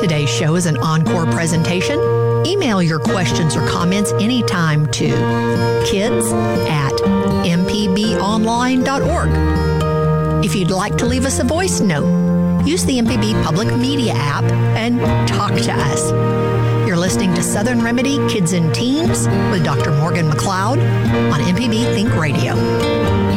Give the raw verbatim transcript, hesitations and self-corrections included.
Today's show is an encore presentation. Email your questions or comments anytime to kids at m p b online dot org. If you'd like to leave us a voice note, use the M P B Public Media app and talk to us. You're listening to Southern Remedy Kids and Teens with Doctor Morgan McLeod on M P B Think Radio.